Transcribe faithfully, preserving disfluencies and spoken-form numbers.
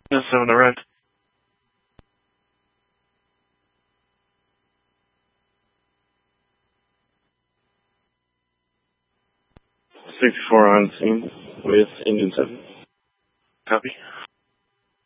Yes, seven to red. sixty-four on scene with engine seven. Copy.